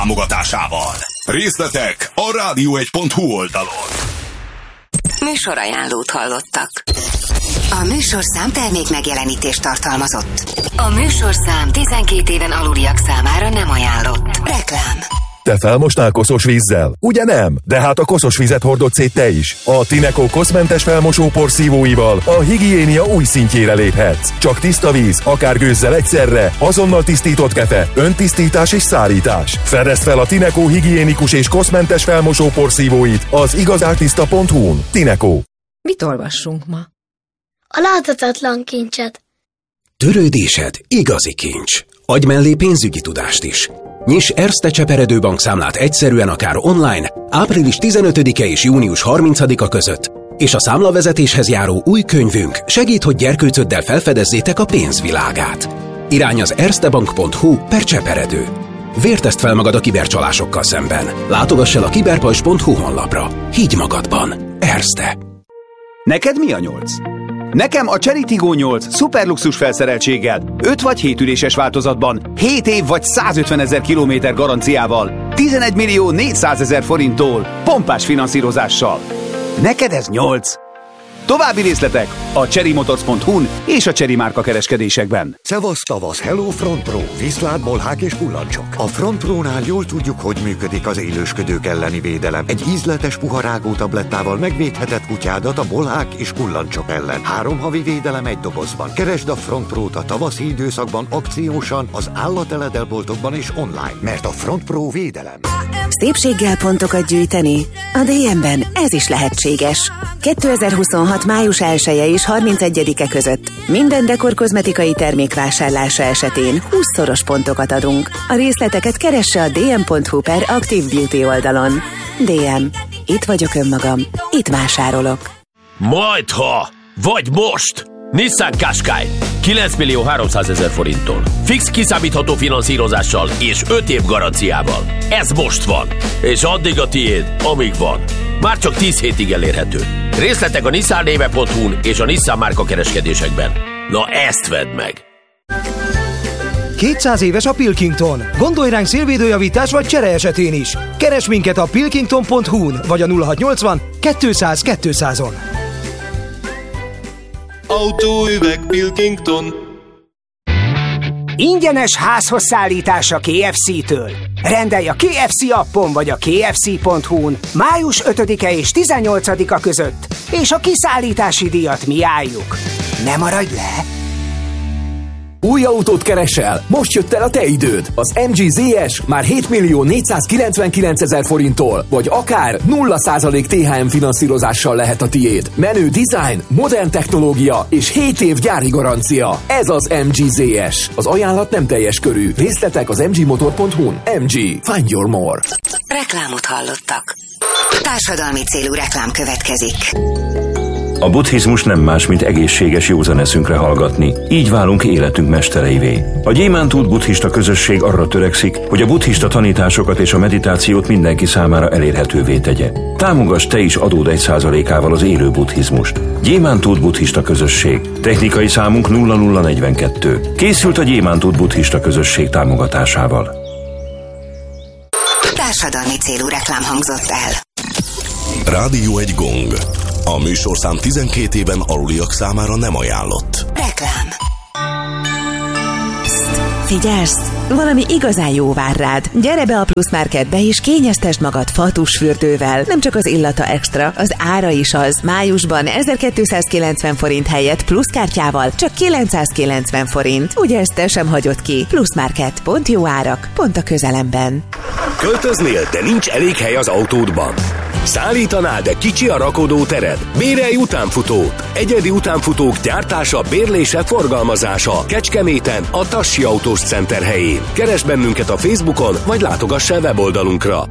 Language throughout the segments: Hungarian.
támogatásával. Részletek a radio1.hu oldalon. Műsorajánlót hallottak. A műsorszám termék megjelenítést tartalmazott. A műsorszám 12 éven aluliak számára nem ajánlott. Reklám. Te felmosnál koszos vízzel? Ugye nem? De hát a koszos vizet hordod szét te is. A Tineco koszmentes felmosó porszívóival a higiénia új szintjére léphetsz. Csak tiszta víz, akár gőzzel egyszerre, azonnal tisztított kefe, öntisztítás és szárítás. Fedezd fel a Tineco higiénikus és koszmentes felmosó porszívóit az igazártiszta.hu-n. Tineco. Mit olvassunk ma? A láthatatlan kincset. Törődésed igazi kincs. Adj mellé pénzügyi tudást is. Nyiss Erste Cseperedő bankszámlát egyszerűen akár online, április 15-e és június 30-a között, és a számlavezetéshez járó új könyvünk segít, hogy gyerkőcöddel felfedezzétek a pénzvilágát. Irány az erstebank.hu/cseperedő. Vértezd fel magad a kibercsalásokkal szemben. Látogass el a kiberpajzs.hu honlapra. Higgy magadban. Erste. Neked mi a 8? Nekem a Chery Tiggo 8 szuperluxus felszereltséggel, 5 vagy 7 üléses változatban, 7 év vagy 150 000 kilométer garanciával, 11 400 000 forinttól, pompás finanszírozással. Neked ez 8. További részletek a cherrymotors.hu-n és a Chery márka kereskedésekben. Szevasz tavasz, hello Front Pro, viszlát, bolhák és kullancsok. A Front Pro-nál jól tudjuk, hogy működik az élősködők elleni védelem. Egy ízletes puha rágó tablettával megvédheted kutyádat a bolhák és kullancsok ellen. 3 havi védelem egy dobozban. Keresd a Front Pro-t a tavaszi időszakban akciósan, az állateledelboltokban és online, mert a Front Pro védelem. Szépséggel pontokat gyűjteni? A DM-ben ez is lehetséges. 2026. május 1-e és 31-e között minden dekor kozmetikai termék vásárlása esetén 20-szoros pontokat adunk. A részleteket keresse a dm.hu/Active Beauty oldalon. DM. Itt vagyok önmagam. Itt vásárolok. Majdha! Vagy most! Nissan Qashqai 9 300 000 forinttól. Fix kiszámítható finanszírozással és 5 év garanciával. Ez most van. És addig a tiéd, amíg van. Már csak 10 hétig elérhető. Részletek a nissan-néve.hu-n és a Nissan márka kereskedésekben. Na ezt vedd meg! 200 éves a Pilkington. Gondolj ránk szélvédőjavítás vagy csere esetén is. Keresd minket a pilkington.hu-n vagy a 0680 200 200-on. Autóüveg Pilkington. Ingyenes házhoz szállítás a KFC-től. Rendelj a KFC appon vagy a kfc.hu-n május 5-e és 18-a között, és a kiszállítási díjat mi álljuk. Ne maradj le! Új autót keresel? Most jött el a te időd! Az MG ZS már 7 499 000 forinttól, vagy akár 0% THM finanszírozással lehet a tiéd. Menő design, modern technológia és 7 év gyári garancia. Ez az MG ZS. Az ajánlat nem teljes körű. Részletek az mgmotor.hu-n. MG. Find your more. Reklámot hallottak. Társadalmi célú reklám következik. A buddhizmus nem más, mint egészséges józan eszünkre hallgatni. Így válunk életünk mestereivé. A Gyémántút buddhista közösség arra törekszik, hogy a buddhista tanításokat és a meditációt mindenki számára elérhetővé tegye. Támogass te is adód 1%-ával az élő buddhizmust. Gyémántút buddhista közösség. Technikai számunk 0042. Készült a Gyémántút buddhista közösség támogatásával. Társadalmi célú reklám hangzott el. Rádió egy gong. A műsorszám 12 éven aluliak számára nem ajánlott. Reklám. Psst, figyelsz! Valami igazán jó vár rád. Gyere be a Plusz Marketbe és kényeztesd magad fatusfürdővel. Nem csak az illata extra, az ára is az. Májusban 1290 forint helyett pluszkártyával csak 990 forint. Ugye ezt te sem hagyod ki? Plusz Market. Pont jó árak, pont a közelemben. Költöznél, de nincs elég hely az autódban? Szállítanál, de kicsi a rakodó tered? Bérelj utánfutót! Egyedi utánfutók gyártása, bérlése, forgalmazása. Kecskeméten, a Tassi Autós Center helyén. Keresd bennünket a Facebookon, vagy látogass el weboldalunkra.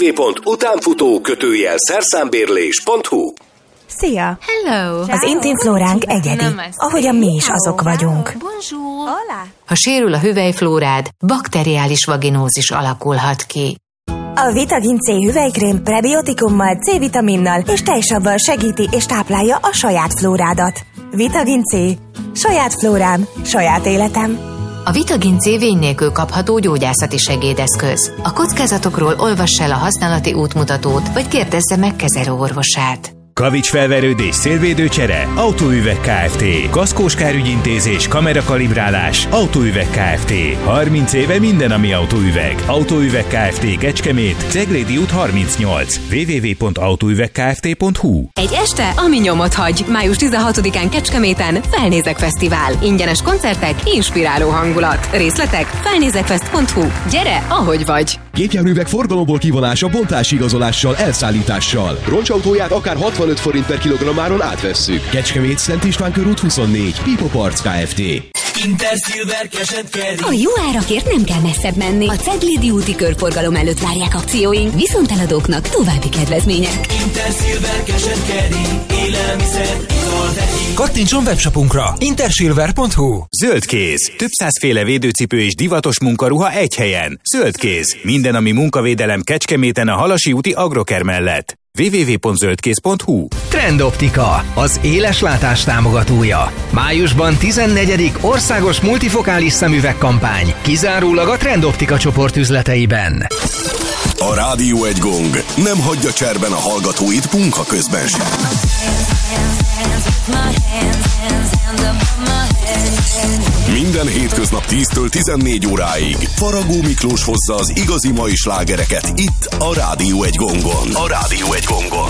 www.utánfutó-szerszámbérlés.hu. Szia! Hello! Az intim flóránk egyedi, ahogyan mi is azok vagyunk. Ha sérül a hüvelyflórád, bakteriális vaginózis alakulhat ki. A Vitagin C hüvelykrém prebiotikummal, C-vitaminnal és tejsabbal segíti és táplálja a saját flórádat. Vitagin C. Saját flórám, saját életem. A Vitagin C vény nélkül kapható gyógyászati segédeszköz. A kockázatokról olvass el a használati útmutatót, vagy kérdezze meg kezelőorvosát. Kavicsfelverődés, szélvédőcsere, Autóüveg Kft. Kaszkós kárügyintézés, kamerakalibrálás, Autóüveg Kft. 30 éve minden, ami autóüveg. Autóüveg Kft. Kecskemét, Ceglédi út 38. www.autóüvegkft.hu. Egy este, ami nyomot hagy. Május 16-án Kecskeméten Felnézek Fesztivál. Ingyenes koncertek, inspiráló hangulat. Részletek felnézekfest.hu. Gyere, ahogy vagy! Gépjárművek forgalomból kivonása bontási igazolással, elszállítással. Roncsautóját akár 65 forint per kilogrammáron átvesszük. Kecskemét, Szent István körút 24. Pipo Parts Kft. Intersilver Cash&Carry. A jó árakért nem kell messzebb menni. A Ceglédi úti körforgalom előtt várják akcióink, viszont eladóknak további kedvezmények. Intersilver Cash&Carry. Élelmiszer, ital, vegyi. Kattintson webshopunkra intersilver.hu. Zöldkéz. Több százféle védőcipő és divatos munkaruha egy helyen. Zöldkéz. Minden, ami munkavédelem Kecskeméten a Halasi úti Agroker mellett. www.zöldkéz.hu. Trendoptika, az éles látás támogatója. Májusban 14. országos multifokális szemüvegkampány, kizárólag a Trendoptika csoport üzleteiben. A Rádió Egy Gong nem hagyja cserben a hallgatóit munka közben sem. Minden hétköznap 10-től 14 óráig Faragó Miklós hozza az igazi mai slágereket itt a Rádió Egy Gongon. A Rádió Egy Gongon.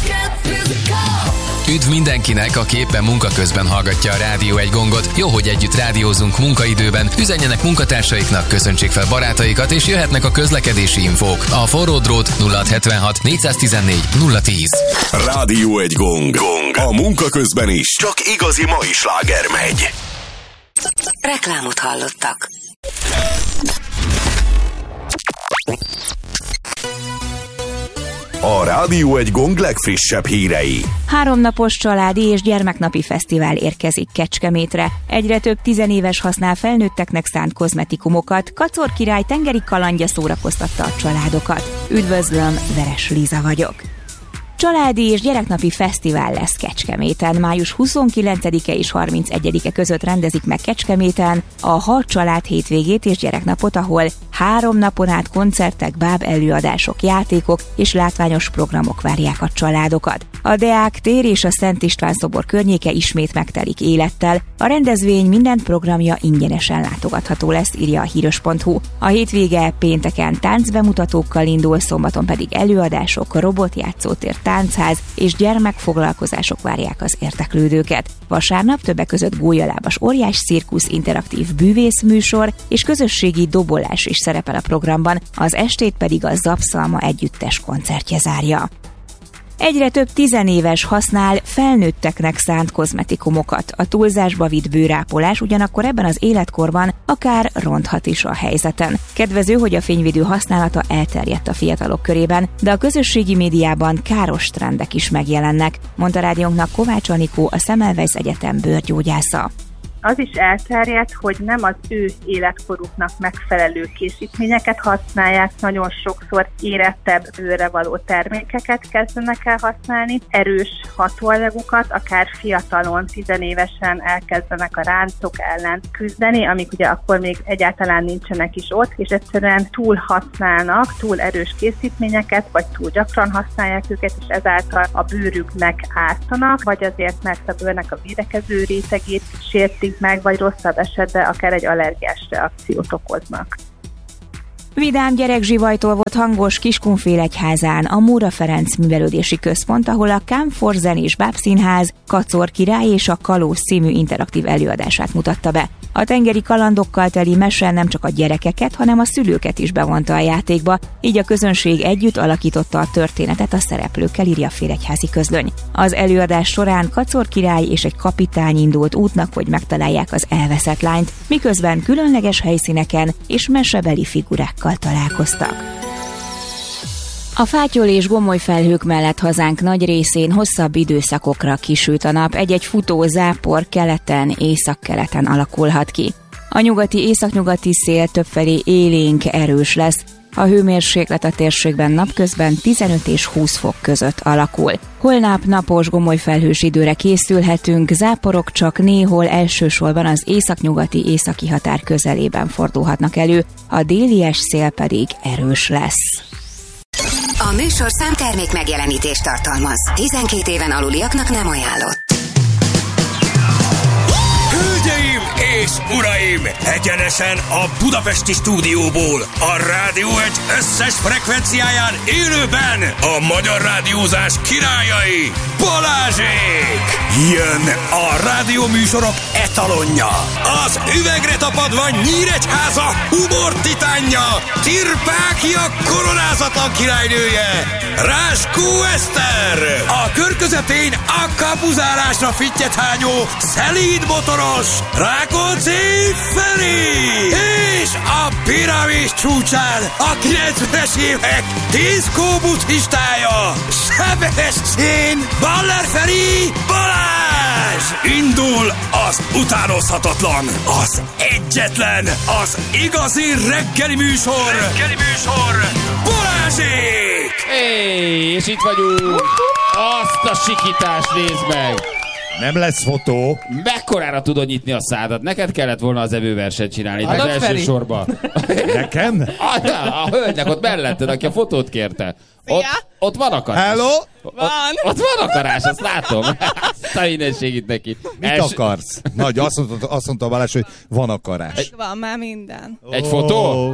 Üdv mindenkinek, aki éppen munka közben hallgatja a Rádió Egy Gongot. Jó, hogy együtt rádiózunk munkaidőben, üzenjenek munkatársaiknak, köszöntsék fel barátaikat, és jöhetnek a közlekedési infók. A forró drót 0676 414 010. Rádió Egy Gong. A munka közben is csak igazi mai sláger megy. Reklámot hallottak. A Rádió Egy Gong legfrissebb hírei. 3 napos családi és gyermeknapi fesztivál érkezik Kecskemétre. Egyre több tizenéves használ felnőtteknek szánt kozmetikumokat. Kacor király tengeri kalandja szórakoztatta a családokat. Üdvözlöm, Veres Liza vagyok. Családi és gyereknapi fesztivál lesz Kecskeméten. Május 29-e és 31-e között rendezik meg Kecskeméten a 6 család hétvégét és gyereknapot, ahol 3 napon át koncertek, báb előadások, játékok és látványos programok várják a családokat. A Deák tér és a Szent István szobor környéke ismét megtelik élettel. A rendezvény minden programja ingyenesen látogatható lesz, írja a híros.hu. A hétvége pénteken táncbemutatókkal indul, szombaton pedig előadások, robotjátszótér, táncház és gyermekfoglalkozások várják az érdeklődőket. Vasárnap többek között gólyalábas óriás cirkusz, interaktív bűvészműsor és közösségi dobolás is szerepel a programban, az estét pedig a Zapszalma együttes koncertje zárja. Egyre több tizenéves használ felnőtteknek szánt kozmetikumokat. A túlzásba vitt bőrápolás ugyanakkor ebben az életkorban akár ronthat is a helyzeten. Kedvező, hogy a fényvédő használata elterjedt a fiatalok körében, de a közösségi médiában káros trendek is megjelennek, mondta rádiónknak Kovács Anikó, a Semmelweis Egyetem bőrgyógyásza. Az is elterjedt, hogy nem az ő életkoruknak megfelelő készítményeket használják, nagyon sokszor érettebb bőrre való termékeket kezdenek el használni, erős hatóanyagokat, akár fiatalon, tizenévesen elkezdenek a ráncok ellen küzdeni, amik ugye akkor még egyáltalán nincsenek is ott, és egyszerűen túl használnak, túl erős készítményeket, vagy túl gyakran használják őket, és ezáltal a bőrüknek ártanak, vagy azért, mert a bőrnek a védekező rétegét sértik meg, vagy rosszabb esetben akár egy allergiás reakciót okoznak. Vidám gyerekzsivajtól volt hangos Kiskunfélegyházán a Móra Ferenc Művelődési Központ, ahol a Kámfor Zenés Bábszínház Kacor király és a Kalóz című interaktív előadását mutatta be. A tengeri kalandokkal teli mese nem csak a gyerekeket, hanem a szülőket is bevonta a játékba, így a közönség együtt alakította a történetet a szereplőkkel, írja a Félegyházi Közlöny. Az előadás során Kacor király és egy kapitány indult útnak, hogy megtalálják az elveszett lányt, miközben különleges helyszíneken és mesebeli figurákkal találkoztak. A fátyol és gomoly felhők mellett hazánk nagy részén hosszabb időszakokra kisüt a nap, egy-egy futó zápor keleten, északkeleten alakulhat ki. A nyugati-északnyugati szél többfelé élénk, erős lesz, A hőmérséklet a térségben napközben 15 és 20 fok között alakul. Holnap napos, gomoly felhős időre készülhetünk, záporok csak néhol elsősorban az északnyugati északi határ közelében fordulhatnak elő, a délies szél pedig erős lesz. A műsorszám termék megjelenítést tartalmaz. 12 éven aluliaknak nem ajánlott. Hölgyeim és uraim! Egyenesen a budapesti stúdióból, a Rádió Egy összes frekvenciáján élőben a magyar rádiózás királyai, Balázsék! Jön a rádióműsorok etalonja, az üvegre tapadva Nyíregyháza humor titánja, Tirpákia koronázatlan királynője, Ráskó Eszter! A kör közepén a kapuzálásra fittyet hányó, szelíd motoros, Rákóczi Feri! És a piramis csúcsán a 90-es évek diszkó buddhistája, Sebestyén Baller Feri Balázs! Indul az utánozhatatlan, az egyetlen, az igazi reggeli műsor! Balázsék! És itt vagyunk! Azt a sikítást nézd meg! Nem lesz fotó. Mekkorára tudod nyitni a szádat? Neked kellett volna az evőversenyt csinálni. Az első sorban. Nekem? A hölgynek ott melletted, aki a fotót kérte. Ott van akarás. Hello? Ott van akarás, azt látom. Azt a mindenségit neki. Mit akarsz? Nagy, azt mondta Balázs, hogy van akarás. Van már minden. Egy fotó?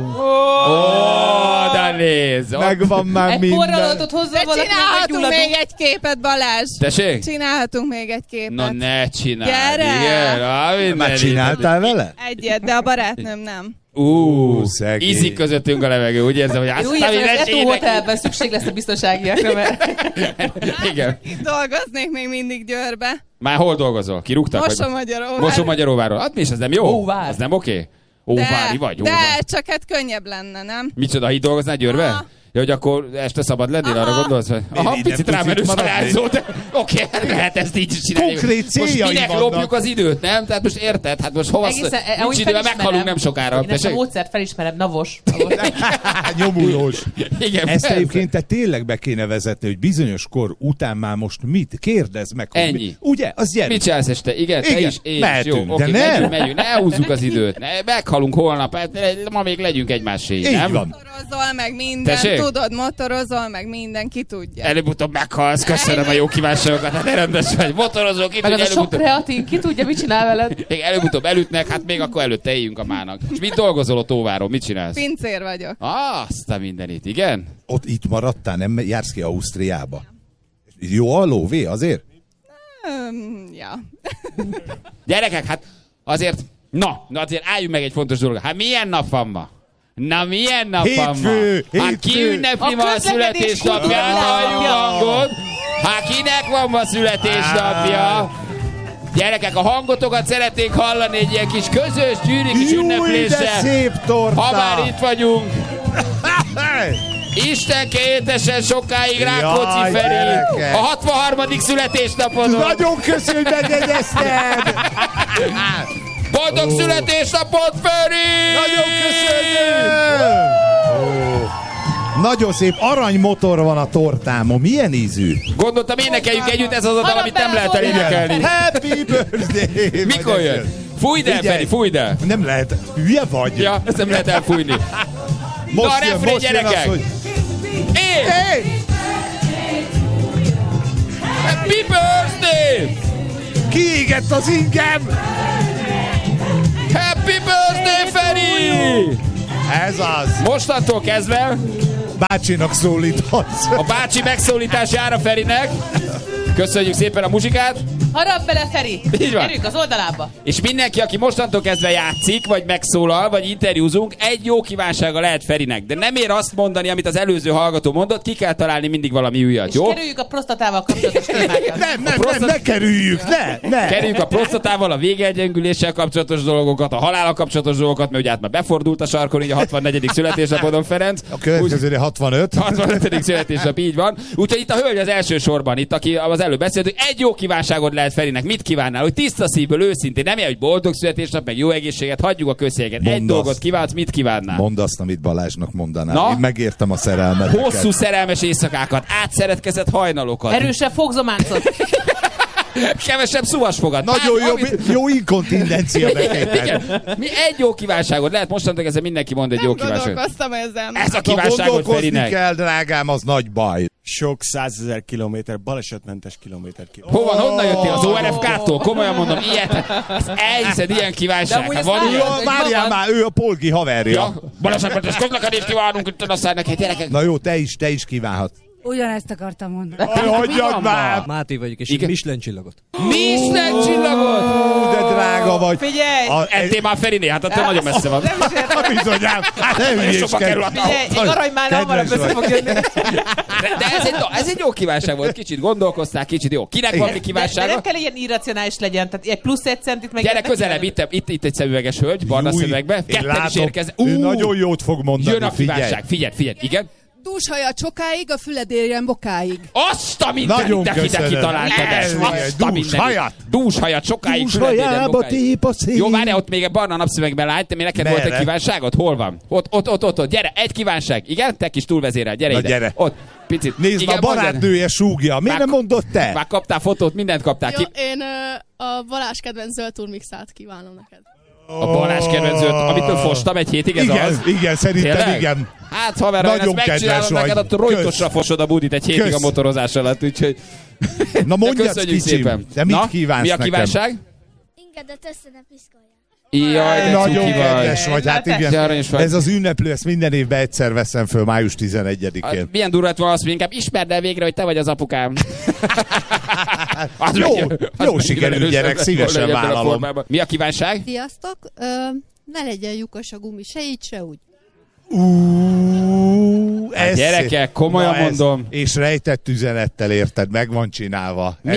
De nézd. Megvan már minden. Egy porralotot hozzá valaki. Csinálhatunk még egy képet, Balázs. Tessék? Csinálhatunk még egy képet. Na ne csinálj. Gyere. Már csináltál vele? Egyet, de a barátnőm nem. Szegény. Ízik közöttünk a levegő, úgy érzem, hogy azt a mindenségnek... hotelben szükség lesz a biztonságiakra, mert... Igen. Itt dolgoznék még mindig Győrbe. Már hol dolgozol? Kirúgtak? Mosonmagyaróváron. Hát mi is, ez nem jó? Óvár. Ez nem oké? Óvári vagy? De csak hát könnyebb lenne, nem? Micsoda, itt dolgoznál Győrbe? Ja, hogy akkor este szabad lennél, arra gondolsz, hogy picit rámerős varázsó, de oké, lehet ezt így is csinálni. Konkrét céljai most minek lopjuk az időt, nem? Tehát most érted? Hát most hova nincs idő, mert meghalunk nem sokára. Én ezt a módszert felismerem, navos. Nyomulós. Igen, ezt egyébként te tényleg be kéne vezetni, hogy bizonyos kor után már most mit? Kérdezd meg. Ennyi. Ugye? Az gyerek. Mit csinálsz este? Igen, te is, én mehetünk, jó. De oké, nem. Megyünk, ne húzzuk az időt. Meghalunk holnap, ma még legyünk egymáséig, nem? Motorozol meg minden, tudod, motorozol meg minden, ki tudja. Előbb-utóbb meghalsz, köszönöm a jó kívánságokat, hát rendes vagy. Motorozol, ki tudja, meg az a sok kreatín, ki tudja, mit csinál veled? Még előbb-utóbb elütnek, hát még akkor előtte éljünk a mának. És mit dolgozol ott Óváron, mit csinálsz? Pincér vagyok. Azt a mindenit, igen? Ott itt maradtál, nem jársz ki Ausztriába? Jó a lóvé azért? Ja. Gyerekek, hát azért, azért álljunk meg egy fontos dolog. Hát milyen nap van ma? Na milyen nap van ma? Hát ki ünnepli ma a születésnapját, halljuk hangot? Hát kinek van ma születésnapja? Gyerekek, a hangotokat szeretnénk hallani egy ilyen kis közös gyűri kis ünnepléssel. De szép torta! Ha már itt vagyunk. Isten kétesen sokáig Rákóczi Feri. A 63. születésnapodon. Nagyon köszönöm, hogy megjegyezted! Boldog születésnapot, Feri! Nagyon köszönöm! Nagyon szép aranymotor van a tortámon. Milyen ízű? Gondoltam, énekeljük együtt, ez az a dal, amit nem lehet elénekelni. Happy birthday! Mikor jön? Fújd el, Feri, fújd el! Nem lehet. Hülye vagy? Ja, ezt nem lehet elfújni. Most na, a refrén, gyerekek! Hogy... Hey! Happy birthday! Kiégett az ingem! Happy birthday, Feri! Ez az! Mostantól kezdve bácsinak szólíthatsz. A bácsi megszólítás jár a Ferinek. Köszönjük szépen a muzsikát. Harap bele, Feri! Így van. Gyerünk az oldalába. És mindenki, aki mostantól kezdve játszik, vagy megszólal, vagy interjúzunk, egy jó kívánsága lehet Ferinek. De nem ér azt mondani, amit az előző hallgató mondott, ki kell találni mindig valami újat, jó? És kerüljük a prostatával kapcsolatos témákat. Nem, ne kerüljük, ne! Kerüljük a prostatával, a végegyengüléssel kapcsolatos dolgokat, a halállal kapcsolatos dolgokat, mert ugye hát már befordult a sarkon, így a 64. születésnapodon, Ferenc. A következőre 65. 65. születésnap, így van. Úgyhogy itt a hölgy az első sorban, itt aki az előbb beszéltünk, egy jó kívánságot lehet Ferinek. Mit kívánnál? Hogy tiszta szívből, őszintén, nem ilyen, hogy boldog születésnap, meg jó egészséget, hagyjuk a közhelyeket. Egy dolgot kívánsz, mit kívánnál? Mondd azt, amit Balázsnak mondanál. Én megértem a szerelmeteket. Hosszú szerelmes éjszakákat, átszeretkezett hajnalokat. Erősebb fogzománcot. Kevesebb szuvasfogat. Nagyon jó inkontindencia betétel. Mi egy jó kívánságot lehet mostantól ezzel mindenki mond egy jó kívánságot. Gondolkoztam ezen. Ez a kívánságot Ferinek. kell, drágám, az nagy baj. Sok 100 000 kilométer, balesetmentes kilométer. Honnan jöttél? Az ORFK-tól? Komolyan mondom, ilyet. Elhiszed, ilyen kívánság. Hát van ilyen. Várjál már, ő a Polgi haverja. Ja, balesetmentes közlekedést kívánunk itt a szállnak, gyerekek. Na jó, te is kívánhat. Ugyanezt akartam mondani. Hagyjad már! Máté vagyok, és Michelin csillagot. Michelin csillagot? De drága vagy. Figyelj! Ettél már Feriné, hát attól nagyon messze van. Bizonyám, hát nem kerül a Figyelj, egy arany már hamarabb össze fog jönni. De ez egy jó kívánság volt, kicsit gondolkoztál, kicsit jó. Kinek van mi kívánsága? De nem kell ilyen irracionális legyen, tehát egy plusz egy centit meg... Gyere közelebb, itt egy szemüveges hölgy, barna szemüvegbe. Ketten is érkezett. Ő nagyon jót fog mondani, jön a kívánság, figyelj, igen. Dúshajat sokáig, a füled érjen bokáig. Azt a mindenit, te kitaláltad ezt. Azt a mindenit. Dúshajat sokáig, füled érjen bokáig. Jó, várjál, ott még egy barna napszövegben lány, te mi neked volt egy kívánságod? Hol van? Ott, gyere, egy kívánság. Igen, te kis túlvezérel, gyere ide. Gyere. Ott, picit. Nézd, a barátnője súgja. Miért nem mondott te? Már kaptál fotót, mindent kaptál. Jó, én a Balázs kedvenc zöld turmixát kívánom neked. A Balázs kedvencőt, amitől fostam egy hétig, ez az? Igen, szerintem tényleg? Igen. Hát haver, ha én ezt megcsinálom neked, akkor rojtosra fosod a budit egy hétig a motorozás alatt, úgyhogy... Na mondjad, kicsim, de mit kívánsz mi a kívánság? Ingedet össze ne piszkolja. Jaj, de nagyon cuki kedves vagy, hát igen. Vagy. Ez az ünneplő, ezt minden évben egyszer veszem föl, május 11-én. Milyen durvát van azt, hogy inkább ismerd el végre, hogy te vagy az apukám. Jó sikerül, gyerek, szívesen vállalom. Mi a kívánság? Sziasztok, ne legyen lyukas a gumi, se így, se úgy. Hát gyerekek, komolyan mondom. És rejtett üzenettel érted, meg van csinálva. Mi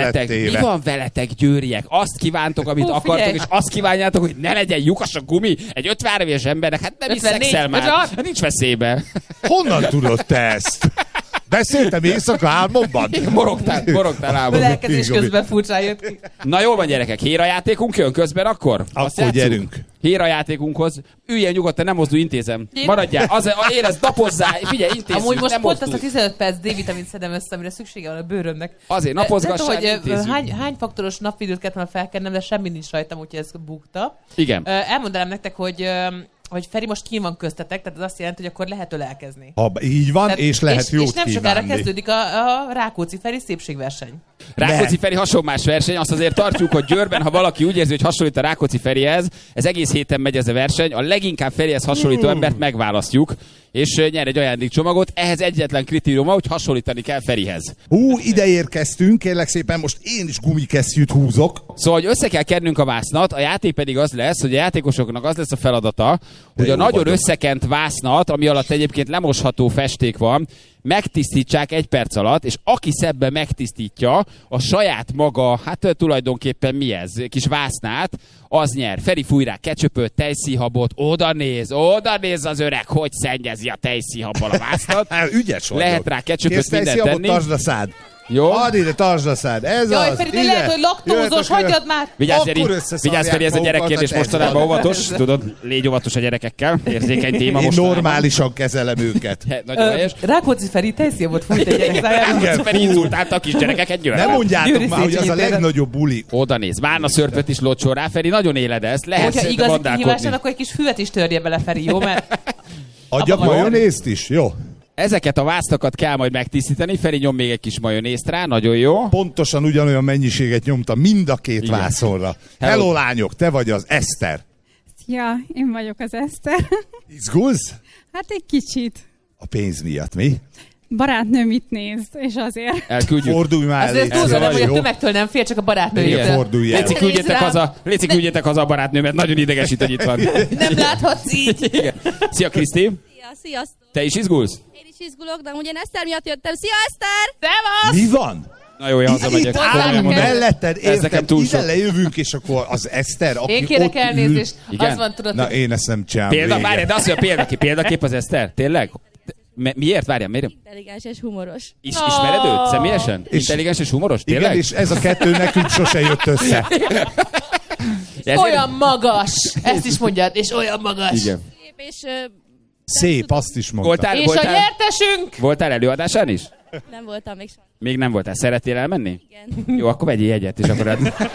van veletek, győriek? Azt kívántok, amit akartok, és azt kívánjátok, hogy ne legyen lyukas a gumi egy 53 éves embernek, hát nem is szexel már. Nincs veszélybe. Honnan tudod te ezt? Beszéltem éjszaka álmomban? Morogtál álmomban. Lelkezés közben furcsán jött ki. Na jól van, gyerekek, hérajátékunk jön közben akkor? Akkor gyerünk. Hérajátékunkhoz. Üljél nyugodtan, nem mozdulj, intézem. Maradjál, érezd, napozzál, figyelj, intézzük. Amúgy most pont azt a 15 perc D-vitamint szedem össze, amire szüksége van a bőrömnek. Azért napozgassál, intézzük. Hány faktoros napvidőt kellett volna felkennem, de semmi nincs rajtam, úgyhogy ez bukta. Igen. Elmondanám nektek, hogy Feri most kín van köztetek, tehát az azt jelenti, hogy akkor lehet ölelkezni. Így van, tehát, és lehet jót és nem sokára kezdődik a Rákóczi Feri szépségverseny. Rákóczi Feri hasonlás verseny, azt azért tartjuk, hogy Győrben, ha valaki úgy érzi, hogy hasonlít a Rákóczi Ferihez, ez egész héten megy ez a verseny, a leginkább Ferihez hasonlító embert megválasztjuk, és nyer egy ajándékcsomagot. Ehhez egyetlen kritériuma, hogy hasonlítani kell Ferihez. Ide érkeztünk, kérlek szépen, most én is gumikesztyűt húzok. Szóval, hogy össze kell kernünk a vásznat, a játék pedig az lesz, hogy a játékosoknak az lesz a feladata, hogy a nagyon összekent vásznat, ami alatt egyébként lemosható festék van, megtisztítsák 1 perc alatt, és aki szebben megtisztítja a saját maga, hát tulajdonképpen mi ez, kis vásznát, az nyer. Feri fúj rá ketchupöt, tejszíhabot, oda néz az öreg, hogy szennyezi a tejszíhabbal a vásznat. Ügyes vagy. Lehet rá ketchupöt, mindent tenni. Tartsd a szád. Jó? Add ide, tartsd a szád. Ez jaj, az. Feri, de lehet, hogy laktózos, hagyjad már. Vigyázz, Feri, ez a gyerekkérdés mostanában óvatos. Tudod, légy óvatos a gyerekekkel. Érzékeny téma most. Én normálisan kezelem őket. Nagyon helyes. Rákóczi Feri tejszíhabot fújt egy gyerek szájába. Rákóczi Feri inzultálta a kis gyerekeket, Győr. Nem mondjátok már, hogy az a legnagyobb buli. Oda néz. Várna szörpöt is locsol rá, Feri, nagyon éled ezt. Lehet hogyha igazi kihíváson, akkor egy kis füvet is törje bele, Feri, jó? Mert adjak majonézt is, jó? Ezeket a vásztakat kell majd megtisztítani. Feri nyom még egy kis majonézt rá, nagyon jó. Pontosan ugyanolyan mennyiséget nyomta mind a két vászonra. Hello lányok, te vagy az Eszter. Ja, én vagyok az Eszter. Izgulsz? Hát egy kicsit. A pénz miatt, mi? Barátnőm itt néz, és azért. Elküldjük. Fordulj már. Azért túlzódom, hogy a tömegtől nem fél, csak a barátnőjétől. Fordulj el. Léci, küldjetek haza a barátnőmet, nagyon idegesít, hogy itt van. Nem láthatsz így. Igen. Szia, Kriszti. Sziasztok. Te is izgulsz? Én is izgulok, de ugye Eszter miatt jöttem. Szia, Eszter! Szevasz! Mi van? Na jó, én hazamegyek. Melletted, érted, ide lejövünk, és akkor az Eszter, aki én kérek elnézést. Az van, tudod. Na, én ezt nem csinálom. Várj, de azt mondja, példakép az Eszter? Tényleg? Miért? Várjál, miért? Intelligens és humoros. Ismered őt személyesen? Intelligens és humoros? Tényleg? Igen, és ez a kettő nekünk sose jött össze. Olyan magas! Ezt is mondjad, és olyan magas. Igen. És, szép, azt is mondta. És a nyertesünk? Voltál előadásán is? Nem voltam még soha. Még nem voltál. Szeretnél elmenni? Igen. Jó, akkor vegyél egyet, és akkor...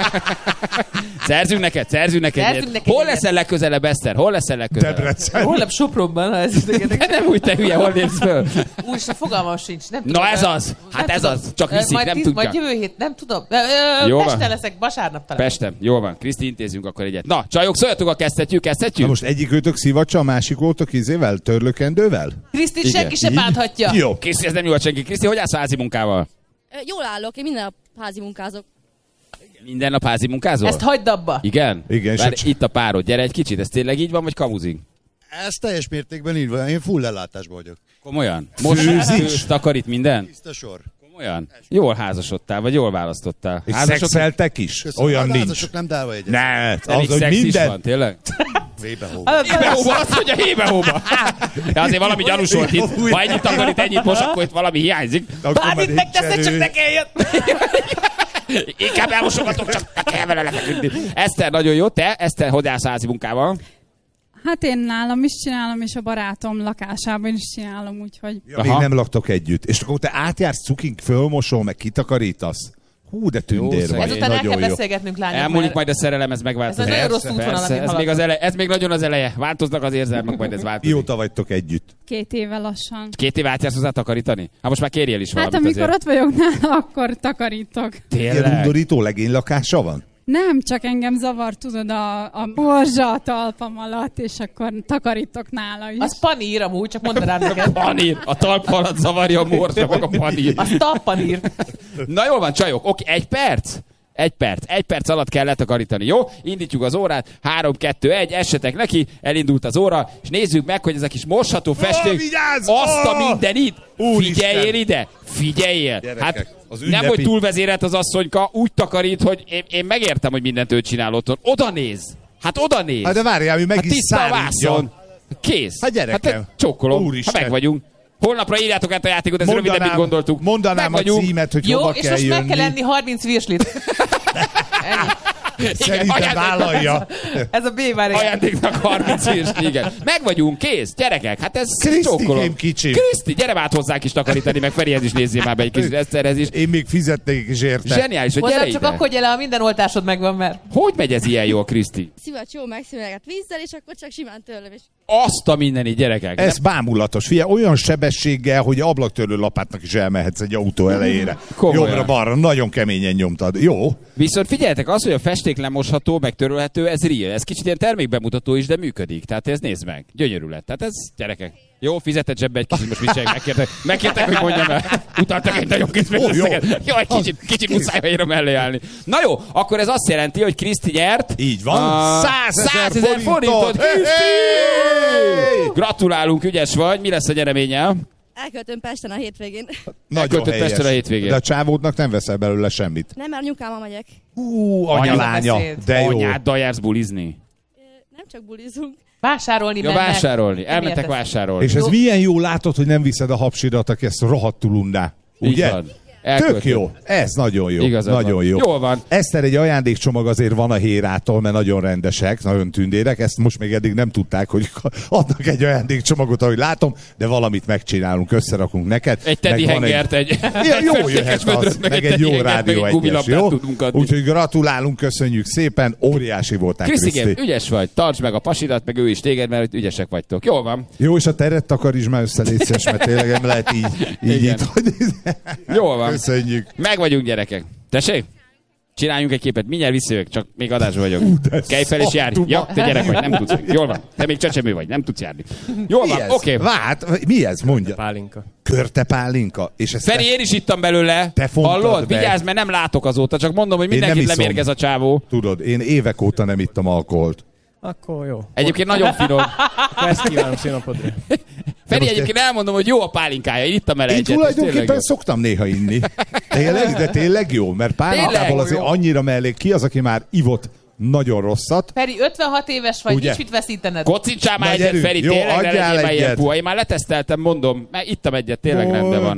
Szerzünk neked egyet. Hol leszel legközelebb, Eszter? Hol leszel legközelebb? Debrecen. Holnap Sopronban, ha ez de nem úgy, te hülye, hol lépsz föl? Úristen, fogalmam sincs. Nem Na ez az! Hát ez az! Csak viszik, nem tudja. Majd jövő hét, nem tudom. Pesten leszek, vasárnap talán. Pesten, jól van. Kriszti, intézünk akkor egyet. Na, csajok, szóljatok, a kezdhetjük? Na most egyikőtök szivacsa, a másik voltok izével, törlőkendővel? Krisztit senki se bánthatja. Jó. Kriszti, ez nem jó senki. Kriszti, hogy állsz a házi munkával? Jól állok, én minden nap házi munkázok. Minden nap házi munkázol? Ezt hagyd abba. Igen? Igen. Bár itt a párod. Gyere egy kicsit, ez tényleg így van, vagy kamuzik? Ez teljes mértékben így van, én full ellátásban vagyok. Komolyan? Most főz, takarít minden? Tiszta sor. Komolyan? Jól házasodtál, vagy jól választottál? És szexeltek is? Köszönöm. Olyan nincs. Házasok nem dálva egyet. Ne, az, hogy minden... van, tényleg? Hébe-hóba. Hébe-hóba, azt mondja hébe-hóba. De azért valami gyanús volt itt. Ha ennyit takarít, ennyit most, akkor itt valami hiányzik. Bármit megteszek, csak ne kelljen. Inkább elmosogatok, csak ne kell vele lefeküdni. Eszter, nagyon jó. Te, Eszter, hogy állsz házi munkával? Hát én nálam is csinálom, és a barátom lakásában is csinálom, úgyhogy... Ja, még nem laktok együtt. És akkor te átjársz cukink, fölmosol, meg kitakarítasz. Hú, de tündér vagy. Ezután el kell beszélgetnünk, lányok. Elmúlik majd a szerelem, ez megváltozik. Ez nagyon rossz útvonal, ez még nagyon az eleje. Változnak az érzelmek, majd ez változik. Mióta vagytok együtt? 2 éve lassan. 2 éve átjársz hozzá takarítani? Hát most már kérjél is valamit. Hát amikor ott vagyok nála, akkor takarítok. Tényleg? Ilyen undorító legénylakása van? Nem, csak engem zavar, tudod, a morzsa a talpam alatt, és akkor takarítok nála is. Az panír amúgy, csak mondd rám neked. Panír, a talp alatt zavarja a morzsa, meg a panír. Az talpanír. Na jól van, csajok, oké, 1 perc? 1 perc. 1 perc alatt kell letakarítani, jó? Indítjuk az órát, 3, 2, 1, essetek neki, elindult az óra, és nézzük meg, hogy ez a kis mosható festék, azt a mindenit, figyeljél ide, figyeljél. Gyerekek, hát nem, hogy túlvezérelt az asszonyka, úgy takarít, hogy én megértem, hogy mindent ő csinál otthon. Oda néz! Hát oda néz! Hát de várjál, mi meg is szárítja. Kész. Hát gyerekem. Hát csókolom, ha meg vagyunk. Holnapra írjátok át a játékot, ez röviden, mint gondoltuk. Mondanám a címet, hogy jó, hova kell jönni. Jó, és most meg kell lenni 30 virslit. Szerintem vállalja. Ez a B-várja. Ajándéknak 30 virsli, igen. Meg vagyunk, kész, gyerekek, hát ez csókolom. Kicsim. Kriszti, gyere át hozzánk is takarítani, meg Ferihez is nézzél már be egy kicsit, Eszterhez is. Én még fizetnék is érte. Zseniális, hogy gyere csak ide. akkor gyere, ha minden oltásod megvan, mert... Hogy megy ez ilyen jól, Kriszti? Szivacs jó megszíveget vízzel, és akkor csak simán tőlem is. Azt a mindenit, gyerekek. Ez bámulatos. Figyelj, olyan sebességgel, hogy ablaktörlő lapátnak is elmehetsz egy autó elejére. Jobbra-balra, nagyon keményen nyomtad. Jó. Viszont figyeljetek, az, hogy a festék lemosható, meg törölhető, ez real. Ez kicsit ilyen termékbemutató is, de működik. Tehát ez nézd meg. Gyönyörű lett. Tehát ez, gyerekek. Jó, fizetett zsebbe egy kicsit, most viselj, megkértek, hogy mondjam el. Utaltak egy nagyon kis pénzösszeget. Jó, egy kicsit muszáj helyre mellé állni. Na jó, akkor ez azt jelenti, hogy Kriszti nyert. Így van. 100 000 forintot. Gratulálunk, ügyes vagy. Mi lesz a nyereménye? Elköltöm Pesten a hétvégén. Nagyon helyes. Pesten a hétvégén. De a csávódnak nem veszel belőle semmit. Nem, mert anyukámmal megyek. Anyalánya. De jó. Anyáddal jársz bulizni? Nem csak bulizunk. Vásárolni mennek. Vásárolni. Elmentek vásárolni. És ez milyen jó látod, hogy nem viszed a hapsidat, aki ezt rohadtul undá. Ugye? Tök jó. Ez nagyon jó. Igazad nagyon van. jó. Jól van. Eszter, egy ajándékcsomag azért van a Hérától, mert nagyon rendesek, nagyon tündérek. Ezt most még eddig nem tudták, hogy adnak egy ajándékcsomagot, ahogy látom, de valamit megcsinálunk, összerakunk neked. Egy teddy hengert, egy jó jöhet az, meg egy jó rádió egyes, jó? Úgyhogy gratulálunk, köszönjük szépen, óriási voltál, Kriszti. Ügyes vagy, tartsd meg a pasidat, meg ő is téged, mert ügyesek vagytok. Jól van. Jó, és a teret takarítsd már össze, légy szíves, mert tényleg nem lehet így itt. Jól van. Köszönjük. Meg vagyunk, gyerekek. Tessék? Csináljunk egy képet. Mindjárt visszajövök, csak még adásban vagyok. Kelj fel és járj. Ja, te gyerek vagy, nem tudsz. Jól van. Te még csecsemő vagy, nem tudsz járni. Jól van, oké. Várj, mi ez? Mondja. Pálinka. Körte pálinka. És ezt Feri, én is ittam belőle. Te hallod? Vigyázz, mert nem látok azóta, csak mondom, hogy mindenkit lemérgez a csávó. Tudod, én évek óta nem ittam alkoholt. Akkor jó. Egyébként nagyon finom. Ezt kívánom színapodra. Feri, egyébként elmondom, hogy jó a pálinkája. Én ittam el egyet. Én tulajdonképpen szoktam néha inni. De tényleg jó, mert pálinkából azért annyira mellék ki az, aki már ivott nagyon rosszat. Feri, 56 éves vagy, Ugye? nincs mit veszítened. Kocincsál már egyet, Feri, jó, tényleg ne adjál legyél már ilyen egyet. puha. Én már leteszteltem, mondom, mert ittam egyet, tényleg rendben van.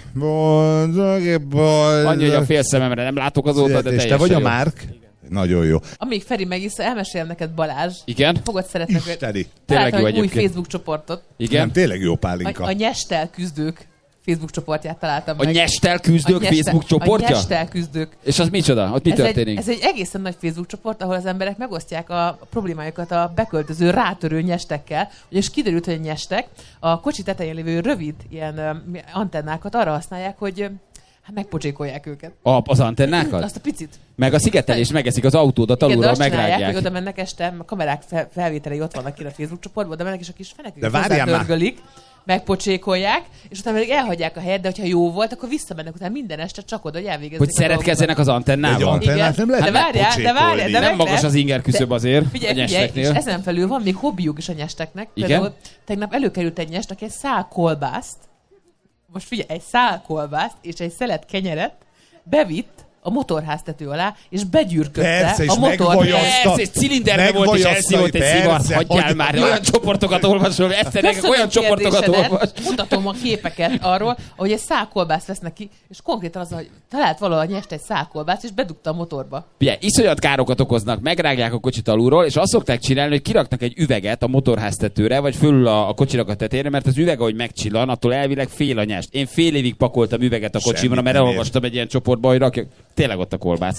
Boldog. Annyi, hogy a fél szememre nem látok azóta, de És teljesen te vagy a jó. Márk? Nagyon jó. Amíg Feri megissza, elmesélem neked, Balázs. Igen? Fogod szeretni. Isteni. Tényleg jó egy új egyébként. Facebook csoportot. Igen? Nem, tényleg jó pálinka. A nyestel küzdők Facebook csoportját találtam A meg. nyestel küzdők Facebook csoportja? A nyestel küzdők. És az micsoda? Ott mi történik? Ez egy egészen nagy Facebook csoport, ahol az emberek megosztják a problémájukat a beköltöző, rátörő nyestekkel. És kiderült, hogy a nyestek a kocsi tetején lévő rövid ilyen antennákat arra használják, hogy megpocsékolják őket. Az antennákat? Azt a picit. Meg a szigetelés megeszik az autódat alulról, megrágják. Hogy oda mennek este, a kamerák felvételei ott vannak ki a Facebook csoportban, oda mennek, és a kis fenekük hozzátörgölik, megpocsékolják, és utána pedig elhagyják a helyet, de hogyha jó volt, akkor visszamennek utána minden este csak oda, hogy elvégezzék. Hogy szeretkezzenek az antennával. Egy antennát nem lehet de nem magas az inger küszöb azért figyelj, a nyesteknél. És ezen felül van még hobbiuk is a nyesteknek. Igen? Például tegnap előkerült egy nyest, aki egy szál kolbászt, most figyelj, egy szál kolbászt és egy szelet kenyeret bevitt a motorháztető alá, és begyűrködte a motorház. Persze, és cilinderbe volt, és elszívott egy szivart. Hagyjál már, olyan csoportokat olvasol, egyszerűen olyan csoportokat olvas. Mutatom a képeket arról, ahogy egy szálkolbászt vesznek ki, és konkrétan az, hogy talált valahol nyest egy szálkolbászt, és bedugta a motorba. Ugye, iszonyat károkat okoznak, megrágják a kocsit alulról, és azt szokták csinálni, hogy kiraknak egy üveget a motorháztetőre, vagy fölül a kocsinak a tetejére, mert az üveg, ahogy megcsillan, attól elvileg fél a nyest. Én fél évig pakoltam üveget a kocsimra, mert elolvastam egy ilyen csoportba, hogy rakjak. Tényleg ott a kolbász.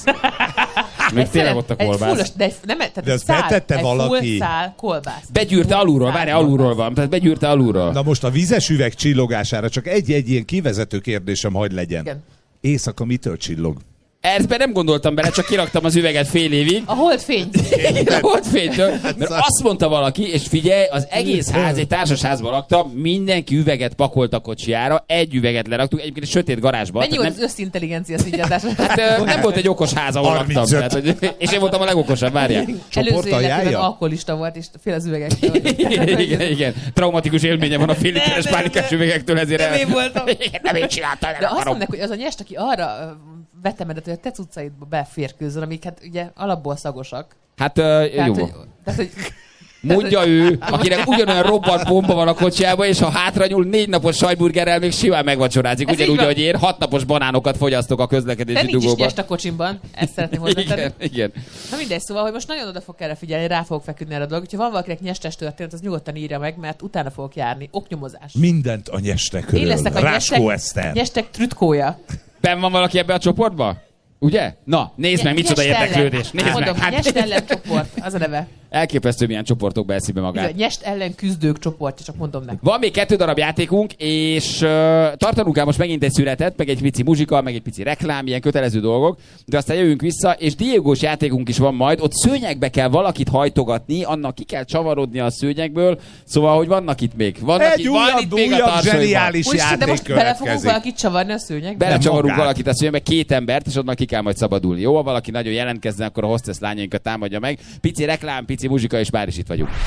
Még tényleg ott a kolbász. De ezt betette valaki. Begyűrte alulról, várj, alulról van. Tehát begyűrte alulról. Na most a vízes üveg csillogására csak egy ilyen kivezető kérdésem hagy legyen. Igen. Éjszaka mitől csillog? Ebben nem gondoltam bele, csak kiraktam az üveget fél évig. A holdfény. A holdfénytől. Mert azt mondta valaki, és figyelj, az egész ház, egy társasházban laktam, mindenki üveget pakolt a kocsijára, egy üveget leraktuk, egyébként egy sötét garázsban. Mennyi volt az összintelligencia színjátás? Hát nem volt egy okos ház, ahol laktam. Tehát, hogy, és én voltam a legokosabb, várjál. Előző életében alkoholista volt, és fél az üvegektől. Igen. Traumatikus élménye van a fél literes pálinkás üvegektől, ezért nem én voltam. Nem én csináltam. De azt mondják, hogy az a nyest, aki arra vetemedet, hogy a te cuccaidba beférkőzöl, amik hát ugye alapból szagosak. Hát jó. hogy mondja ő, akinek ugyanolyan robbant bomba van a kocsiában, és ha hátranyúl 4 napos sajtburgerrel még simán megvacsorázik. Ugyanúgy, hogy én 6 napos banánokat fogyasztok a közlekedési dugóban. De nincs is nyest a kocsimban, ezt szeretném hozzátenni. Igen. Na mindegy, szóval, hogy most nagyon oda fog erre figyelni, rá fogok feküdni erre a dolog. Hogyha van valakinek nyestes történet, az nyugodtan írja meg, mert utána fogok járni. Oknyomozás. Mindent a nyestekről. Én leszek a nyestek trütkója. Ben van valaki ebbe a csoportba? Ugye? Na, nézd meg, micsoda érdeklődés. Nézd mondom, meg. Nyest ellen csoport, az a neve. Elképesztő, milyen csoportokba eszi be magát. Nyest ellen küzdők csoportja, csak mondom nektek. Van még 2 darab játékunk, és tartanunk kell most megint egy szünetet, meg egy pici muzsika, meg egy pici reklám, ilyen kötelező dolgok, de aztán jövünk vissza, és Diegós játékunk is van majd, ott szőnyegbe kell valakit hajtogatni, annak ki kell csavarodni a szőnyegből, szóval, hogy vannak itt még. Egy újabb zseniális játék de most bele fogunk valakit csavarni a szőnyegbe? Belecsavarunk valakit a szőnyegbe, 2 embert, és onnan ki kell majd szabadulni. Jó, ha valaki nagyon jelentkezne, akkor a hostess lányainkat támadja meg. Pici reklám, pici muzsika, és már is itt vagyunk.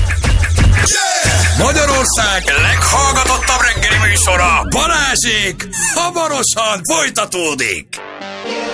Magyarország leghallgatottabb reggeli műsora, Balázsék, hamarosan folytatódik.